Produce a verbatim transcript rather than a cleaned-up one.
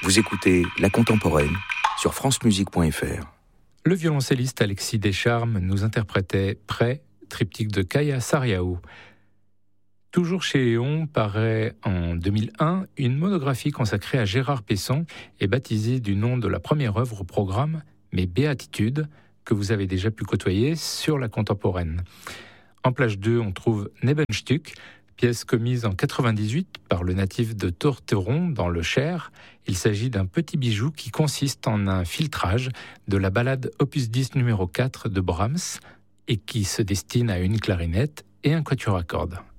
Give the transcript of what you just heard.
Vous écoutez La Contemporaine sur francemusique point f r. Le violoncelliste Alexis Descharmes nous interprétait Prêt, triptyque de Kaya Sariaou. Toujours chez Éon paraît en deux mille un une monographie consacrée à Gérard Pesson et baptisée du nom de la première œuvre au programme, Mes Béatitudes, que vous avez déjà pu côtoyer sur La Contemporaine. En plage deux, on trouve Nebenstück, pièce commise en quatre-vingt-dix-huit par le natif de Torteron dans le Cher. Il s'agit d'un petit bijou qui consiste en un filtrage de la ballade opus dix numéro quatre de Brahms et qui se destine à une clarinette et un quatuor à cordes.